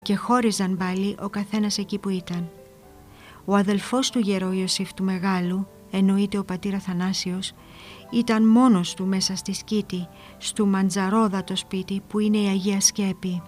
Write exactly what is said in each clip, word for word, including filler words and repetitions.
και χώριζαν πάλι ο καθένας εκεί που ήταν. Ο αδελφός του γερό Ιωσήφ του Μεγάλου, εννοείται ο πατήρ Αθανάσιος, ήταν μόνος του μέσα στη σκήτη, στου μαντζαρόδατο σπίτι που είναι η Αγία Σκέπη.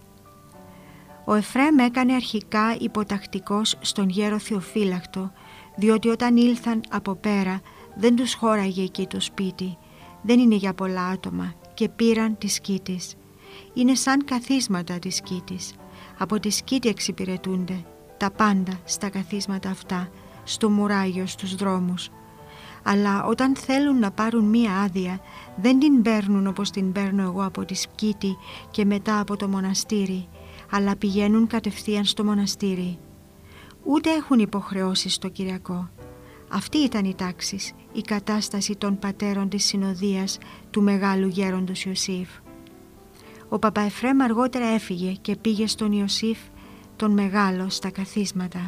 Ο Εφραίμ έκανε αρχικά υποτακτικός στον γέρο Θεοφύλακτο, διότι όταν ήλθαν από πέρα δεν τους χώραγε εκεί το σπίτι, δεν είναι για πολλά άτομα, και πήραν τη σκήτης. Είναι σαν καθίσματα της σκήτης. Από τη σκήτη εξυπηρετούνται τα πάντα στα καθίσματα αυτά, στο μουράγιο, στους δρόμους. Αλλά όταν θέλουν να πάρουν μία άδεια, δεν την παίρνουν όπως την παίρνω εγώ από τη σκήτη και μετά από το μοναστήρι, αλλά πηγαίνουν κατευθείαν στο μοναστήρι. Ούτε έχουν υποχρεώσεις στο Κυριακό. Αυτή ήταν η τάξη, η κατάσταση των πατέρων της συνοδείας του μεγάλου γέροντος Ιωσήφ. Ο Παπαεφραίμ αργότερα έφυγε και πήγε στον Ιωσήφ τον Μεγάλο στα καθίσματα.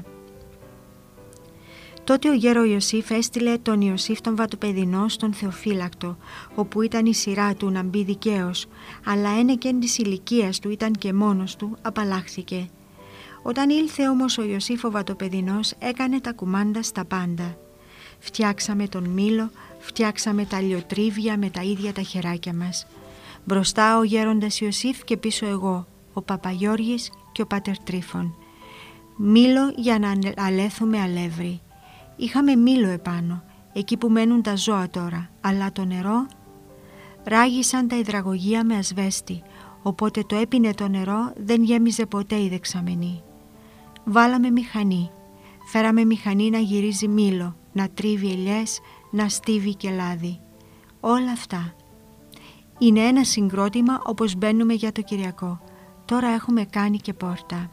Τότε ο γέρο Ιωσήφ έστειλε τον Ιωσήφ τον Βατοπεδινό στον Θεοφύλακτο, όπου ήταν η σειρά του να μπει δικαίως, αλλά ένεκεν της ηλικίας του ήταν και μόνος του, απαλλάχθηκε. Όταν ήλθε όμως ο Ιωσήφ ο Βατοπεδινός, έκανε τα κουμάντα στα πάντα. Φτιάξαμε τον μήλο, φτιάξαμε τα λιοτρίβια με τα ίδια τα χεράκια μας. Μπροστά ο γέροντας Ιωσήφ και πίσω εγώ, ο Παπαγιώργης και ο Πάτερ Τρίφων. Μήλο για να αλέθουμε αλεύρι. Είχαμε μήλο επάνω, εκεί που μένουν τα ζώα τώρα, αλλά το νερό ράγισαν τα υδραγωγεία με ασβέστη, οπότε το έπινε το νερό, δεν γέμιζε ποτέ η δεξαμενή. Βάλαμε μηχανή, φέραμε μηχανή να γυρίζει μήλο, να τρίβει ελιές, να στίβει και λάδι. Όλα αυτά. Είναι ένα συγκρότημα όπως μπαίνουμε για το Κυριακό. Τώρα έχουμε κάνει και πόρτα.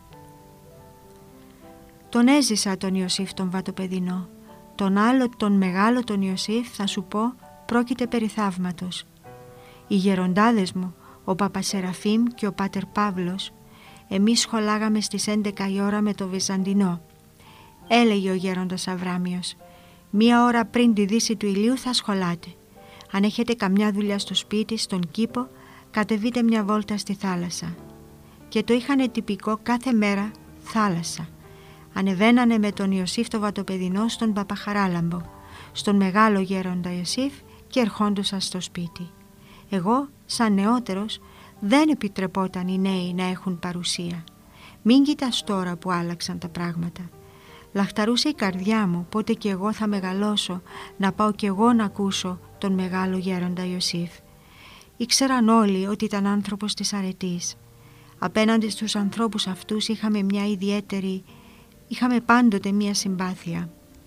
Τον έζησα τον Ιωσήφ τον Βατοπεδινό. Τον άλλο τον μεγάλο τον Ιωσήφ θα σου πω πρόκειται περί θαύματος. Οι γεροντάδες μου, ο Παπασεραφείμ και ο Πάτερ Παύλος, εμείς σχολάγαμε στις έντεκα η ώρα με το Βυζαντινό. Έλεγε ο γέροντας Αβράμιος, μία ώρα πριν τη δύση του ηλίου θα σχολάτε. Αν έχετε καμιά δουλειά στο σπίτι, στον κήπο, κατεβείτε μια βόλτα στη θάλασσα. Και το είχανε τυπικό κάθε μέρα θάλασσα. Ανεβαίνανε με τον Ιωσήφ το Βατοπεδινό στον Παπαχαράλαμπο, στον μεγάλο γέροντα Ιωσήφ και ερχόντουσαν στο σπίτι. Εγώ, σαν νεότερος, δεν επιτρεπόταν οι νέοι να έχουν παρουσία. Μην κοιτάς τώρα που άλλαξαν τα πράγματα. Λαχταρούσε η καρδιά μου πότε κι εγώ θα μεγαλώσω να πάω κι εγώ να ακούσω τον μεγάλο γέροντα Ιωσήφ. Ήξεραν όλοι ότι ήταν άνθρωπος της αρετής. Απέναντι στους ανθρώπους αυτούς είχαμε μια ιδιαίτερη, είχαμε πάντοτε μια συμπάθεια.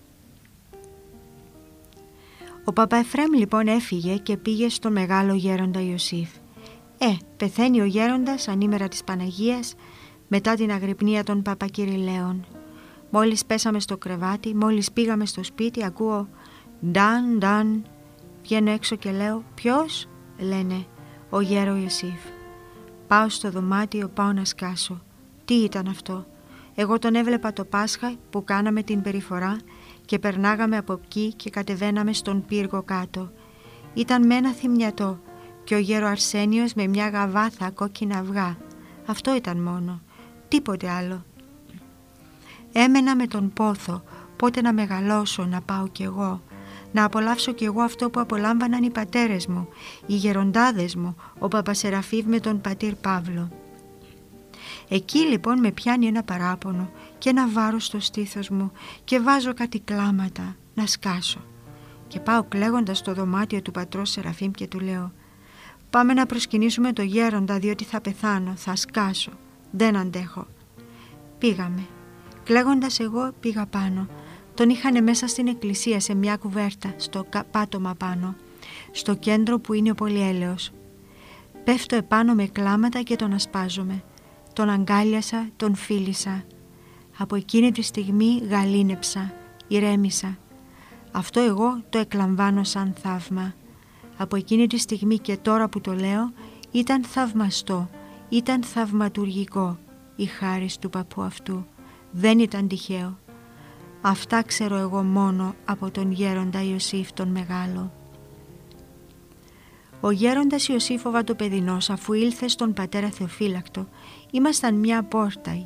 Ο Παπαεφραίμ λοιπόν έφυγε και πήγε στον μεγάλο γέροντα Ιωσήφ. Ε, πεθαίνει ο γέροντας ανήμερα της Παναγίας μετά την αγρυπνία των Παπακυριλαίων. Μόλις πέσαμε στο κρεβάτι, μόλις πήγαμε στο σπίτι, ακούω «Νταν, νταν». Βγαίνω έξω και λέω «Ποιος?» Λένε «Ο γέρο Ιωσήφ». Πάω στο δωμάτιο, πάω να σκάσω. Τι ήταν αυτό? Εγώ τον έβλεπα το Πάσχα που κάναμε την περιφορά και περνάγαμε από εκεί και κατεβαίναμε στον πύργο κάτω. Ήταν με ένα θυμιατό και ο γέρο Αρσένιος με μια γαβάθα κόκκινα αυγά. Αυτό ήταν μόνο, τίποτε άλλο. Έμενα με τον πόθο, πότε να μεγαλώσω, να πάω κι εγώ, να απολαύσω κι εγώ αυτό που απολάμβαναν οι πατέρες μου, οι γεροντάδες μου, ο Παπασεραφείμ με τον πατήρ Παύλο. Εκεί λοιπόν με πιάνει ένα παράπονο και ένα βάρος στο στήθος μου και βάζω κάτι κλάματα να σκάσω. Και πάω κλαίγοντας στο δωμάτιο του πατρός Σεραφείμ και του λέω «Πάμε να προσκυνήσουμε το γέροντα διότι θα πεθάνω, θα σκάσω, δεν αντέχω». Πήγαμε. Κλαίγοντας εγώ πήγα πάνω. Τον είχανε μέσα στην εκκλησία σε μια κουβέρτα, στο πάτωμα πάνω, στο κέντρο που είναι ο πολυέλαιος. Πέφτω επάνω με κλάματα και τον ασπάζομαι. Τον αγκάλιασα, τον φίλησα. Από εκείνη τη στιγμή γαλήνεψα, ηρέμησα. Αυτό εγώ το εκλαμβάνω σαν θαύμα. Από εκείνη τη στιγμή και τώρα που το λέω ήταν θαυμαστό, ήταν θαυματουργικό η χάρις του παππού αυτού. Δεν ήταν τυχαίο. Αυτά ξέρω εγώ μόνο από τον γέροντα Ιωσήφ τον Μεγάλο. Ο γέροντας Ιωσήφ ο Βατοπεδινός, αφού ήλθε στον πατέρα Θεοφύλακτο, ήμασταν μια πόρτα